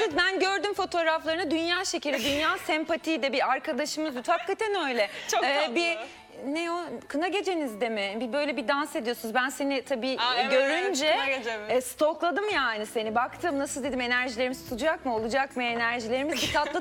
Evet, ben gördüm fotoğraflarını. Dünya şekeri, dünya sempatiği de bir arkadaşımız. Hakikaten öyle. Çok tatlı. Ne o, kına gecenizde mi? Böyle bir dans ediyorsunuz. Ben seni tabii evet, görünce evet, kına gecemiz. stokladım yani seni. Baktım nasıl dedim, enerjilerimiz tutacak mı, olacak mı enerjilerimiz? Bir tatlı